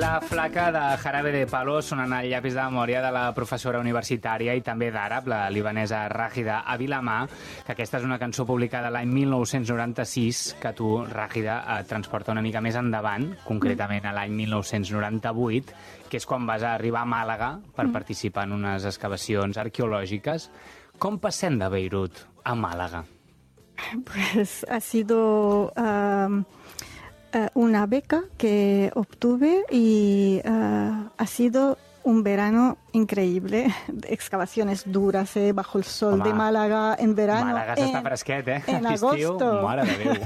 La flaca de Jarabe de Palo sonant al llapis de memòria de la professora universitària i també d'àrab, la libanesa Ràgida Avilamà, que aquesta és una cançó publicada l'any 1996 que tu, Ràgida, et transporta una mica més endavant, concretament a l'any 1998, que és quan vas arribar a Màlaga per participar en unes excavacions arqueològiques. Com passem de Beirut a Màlaga? Pues ha sido una beca que obtuve y ha sido un verano increíble, excavaciones duras bajo el sol de Málaga en verano. Màlaga s'està fresquet, en agosto. Mare de Déu.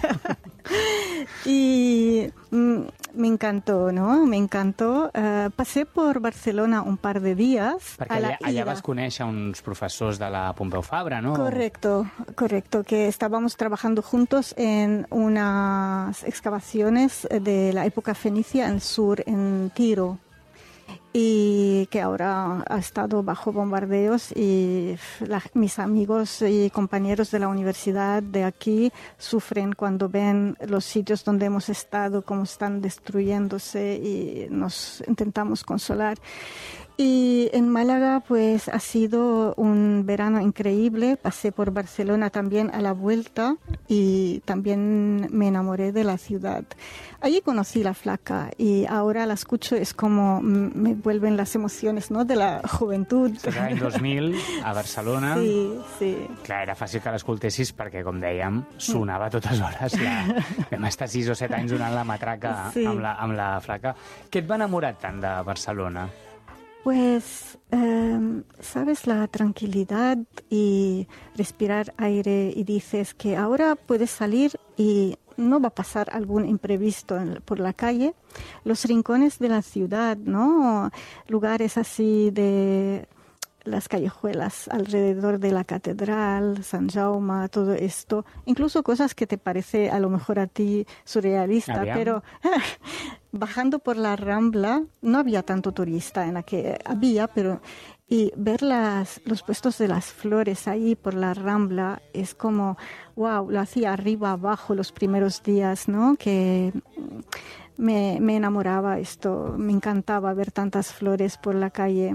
Y me encantó, ¿no? Me encantó. Pasé por Barcelona un par de días. Perquè allà vas conèixer uns professors de la Pompeu Fabra, ¿no? Correcto, que estábamos trabajando juntos en unas excavaciones de la época fenicia en el sur, en Tiro, y que ahora ha estado bajo bombardeos y mis amigos y compañeros de la universidad de aquí sufren cuando ven los sitios donde hemos estado, cómo están destruyéndose, y nos intentamos consolar. Y en Málaga pues ha sido un verano increíble. Pasé por Barcelona también a la vuelta y también me enamoré de la ciudad. Allí conocí la flaca y ahora la escucho, es como me vuelven las emociones, ¿no?, de la juventud. L'any 2000 a Barcelona. Sí. Clar, era fàcil que l'escoltessis perquè, com dèiem, sonava a totes hores. Vam estar 6 o 7 anys donant la matraca amb la flaca. Què et va enamorar tant de Barcelona? Pues, sabes, la tranquilidad y respirar aire, y dices que ahora puedes salir y no va a pasar algún imprevisto por la calle. Los rincones de la ciudad, ¿no? Lugares así de las callejuelas alrededor de la catedral, San Jaume, todo esto. Incluso cosas que te parece a lo mejor a ti surrealista, pero bajando por la Rambla no había tanto turista en la que había, pero y ver los puestos de las flores ahí por la Rambla es como, wow, lo hacía arriba, abajo los primeros días, ¿no? Que me enamoraba esto, me encantaba ver tantas flores por la calle.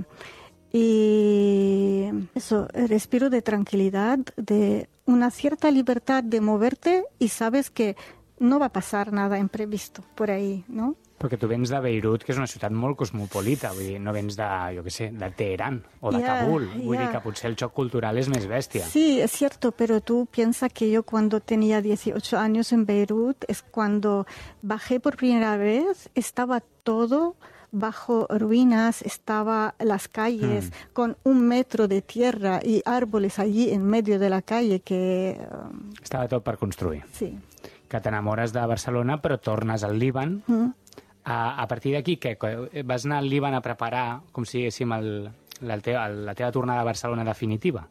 Y eso, respiro de tranquilidad, de una cierta libertad de moverte y sabes que no va a pasar nada imprevisto por ahí, ¿no? Perquè tu vens de Beirut, que és una ciutat molt cosmopolita, vull dir, no vens de, jo què sé, de Teherán o de Kabul, vull dir que potser el xoc cultural és més bèstia. Sí, es cierto, pero tú piensas que yo cuando tenía 18 años en Beirut, es cuando bajé por primera vez, estaba todo bajo ruinas, estaba las calles con 1 metro de tierra y árboles allí en medio de la calle que... Estava tot per construir. Sí. Que t'enamores de Barcelona, però tornes al Líban. A partir d'aquí, què? Vas anar al Líban a preparar, com si diguéssim, la teva tornada a Barcelona definitiva?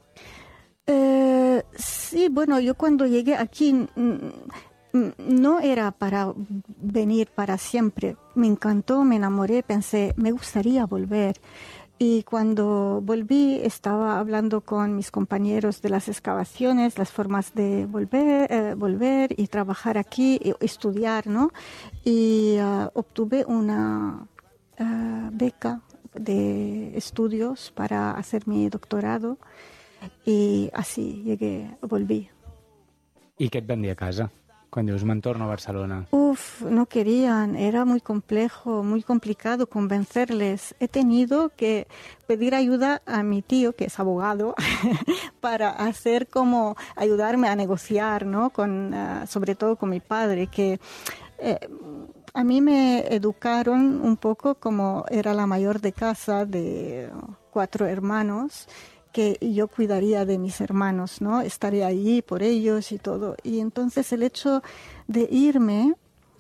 Sí, bueno, yo cuando llegué aquí no era para venir para siempre. Me encantó, me enamoré, pensé, me gustaría volver. Y cuando volví estaba hablando con mis compañeros de las excavaciones, las formas de volver y trabajar aquí, y estudiar, ¿no? Y obtuve una beca de estudios para hacer mi doctorado y así volví. I què et van dir a casa quan dius me'n torno a Barcelona? No querían, era muy complejo, muy complicado convencerles. He tenido que pedir ayuda a mi tío, que es abogado, para ayudarme a negociar, ¿no? Sobre todo con mi padre, que a mí me educaron un poco como era la mayor de casa, de 4 hermanos, que yo cuidaría de mis hermanos, ¿no? Estaré allí por ellos y todo. Y entonces el hecho de irme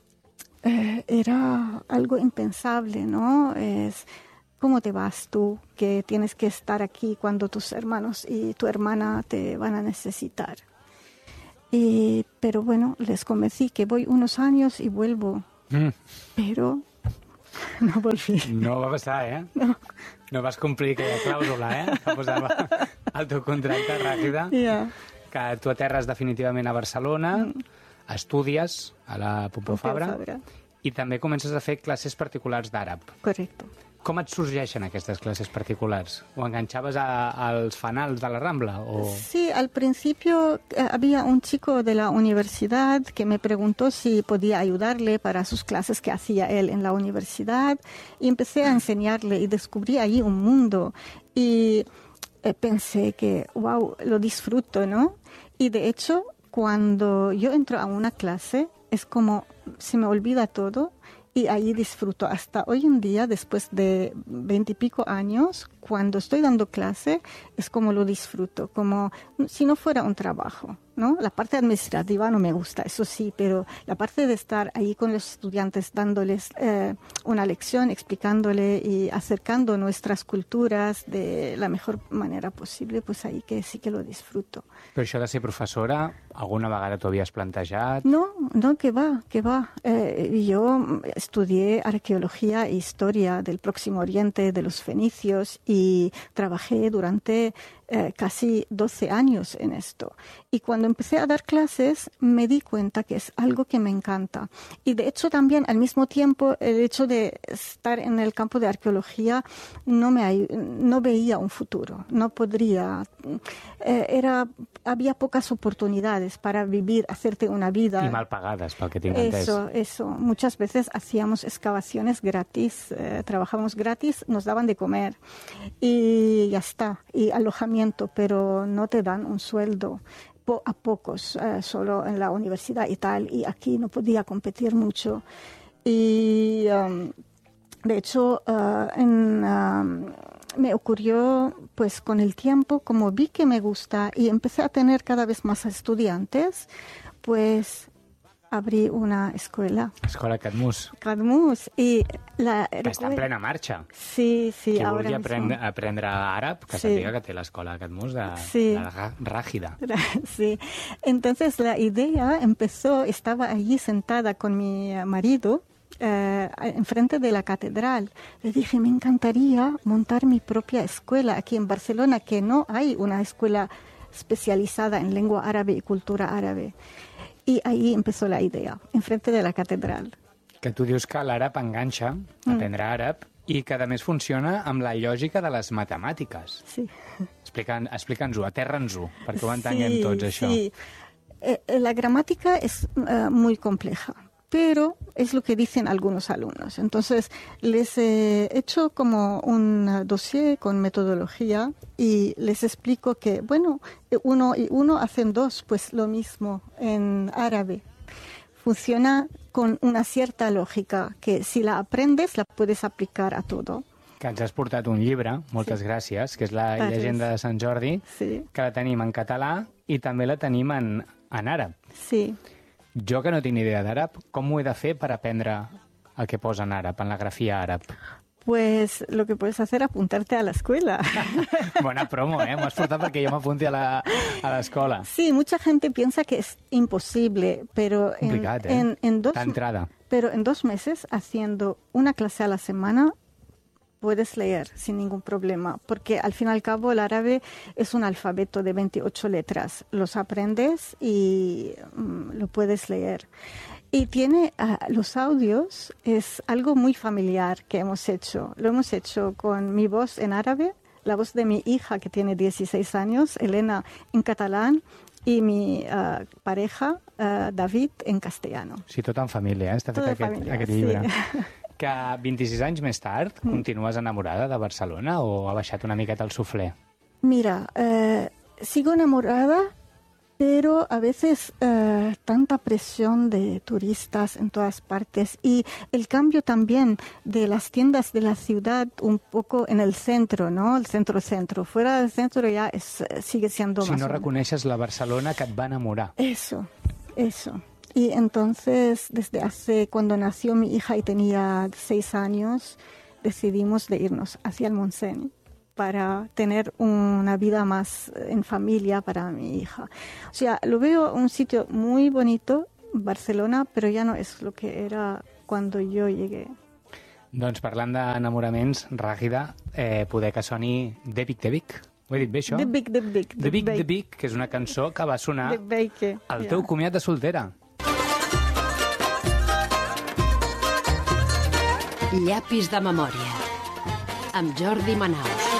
era algo impensable, ¿no? ¿Cómo te vas tú, que tienes que estar aquí cuando tus hermanos y tu hermana te van a necesitar? Pero bueno, les convencí que voy unos años y vuelvo. Pero no volví. No va passar, No vas complir aquella clàusula, que posava al teu contracte, Ràgida. Que tu aterres definitivament a Barcelona, estudies a la Pompeu Fabra I també comences a fer classes particulars d'àrab. Correcto. Com et sorgeixen aquestes classes particulars? ¿O enganxaves als fanals de la Rambla? O... Sí, al principio había un chico de la universidad que me preguntó si podía ayudarle para sus clases que hacía él en la universidad y empecé a enseñarle y descubrí allí un mundo y pensé que, wow, lo disfruto, ¿no? Y de hecho, cuando yo entro a una clase, es como se me olvida todo. Y ahí disfruto hasta hoy en día, después de 20 y pico años, cuando estoy dando clase, es como lo disfruto, como si no fuera un trabajo, ¿no? La parte administrativa no me gusta, eso sí, pero la parte de estar ahí con los estudiantes, dándoles una lección, explicándole y acercando nuestras culturas de la mejor manera posible, pues ahí que sí que lo disfruto. Però això de ser professora, alguna vegada t'ho havies plantejat? No, que va. Yo estudié arqueología e historia del Próximo Oriente, de los fenicios, y trabajé durante casi 12 años en esto. Y cuando empecé a dar clases me di cuenta que es algo que me encanta. Y de hecho también al mismo tiempo el hecho de estar en el campo de arqueología no veía un futuro, no podría. Había pocas oportunidades para vivir, hacerte una vida. Y mal pagadas, pel que tinc entès. Eso. Muchas veces hacíamos excavaciones gratis, trabajábamos gratis, nos daban de comer y ya está, y alojamiento, pero no te dan un sueldo. A pocos, solo en la universidad y tal, y aquí no podía competir mucho. Y de hecho, me ocurrió, pues con el tiempo, como vi que me gusta y empecé a tener cada vez más estudiantes, pues abrí una escuela. Escola Cadmus. Cadmus. I està en plena marxa. Sí, Qui ahora vulgui aprendre àrab, que sàpiga que té l'escola Cadmus de la Rágida. Sí. Entonces la idea estaba allí sentada con mi marido, enfrente de la catedral. Le dije, me encantaría montar mi propia escuela aquí en Barcelona, que no hay una escuela especializada en lengua árabe y cultura árabe. I ahí empezó la idea, enfrente de la catedral. Que tu dius que l'àrab enganxa, aprendre àrab, i que a més funciona amb la lògica de les matemàtiques. Sí. Explica'ns-ho, aterra'ns-ho, perquè ho entenguem tots, això. Sí. La gramática es muy compleja, pero es lo que dicen algunos alumnos. Entonces, les he hecho como un dossier con metodología y les explico que, bueno, 1 y 1 hacen 2, pues lo mismo en árabe. Funciona con una cierta lògica, que si la aprendes la puedes aplicar a todo. Que ens has portat un llibre, moltes gràcies, que és la llegenda de Sant Jordi, que la tenim en català i també la tenim en àrab. Sí. Jo, que no tinc ni idea d'àrab, com ho he de fer per aprendre el que posa en àrab, en la grafia àrab? Pues lo que puedes hacer es apuntarte a la escuela. Buena promo, ¿eh? M'ho has portat perquè jo m'apunti a l'escola. Sí, mucha gente piensa que es imposible, pero complicat, en 2 meses, haciendo una clase a la semana, puedes leer sin ningún problema, porque al fin y al cabo el árabe es un alfabeto de 28 letras. Los aprendes y lo puedes leer. Y tiene los audios, es algo muy familiar que hemos hecho. Lo hemos hecho con mi voz en árabe, la voz de mi hija que tiene 16 años, Elena, en catalán, y mi pareja, David, en castellano. Sí, tot en família, està fet aquest llibre. Sí. Que 26 anys més tard continues enamorada de Barcelona o ha baixat una miqueta el suflé? Mira, sigo enamorada, pero a veces tanta presión de turistas en todas partes y el cambio también de las tiendas de la ciudad un poco en el centro, ¿no? El centro-centro. Fuera del centro ya sigue siendo más... Si no reconeixes la Barcelona que et va enamorar. Eso. Y entonces, cuando nació mi hija y tenía 6 años, decidimos de irnos hacia el Montseny para tener una vida más en familia para mi hija. O sea, lo veo un sitio muy bonito, Barcelona, pero ya no es lo que era cuando yo llegué. Doncs parlant d'enamoraments, Ràgida, poder que soni De Vic. Ho he dit bé, això? De Vic, que és una cançó que va sonar al teu comiat de soltera. Llapis de memòria, amb Jordi Manaus.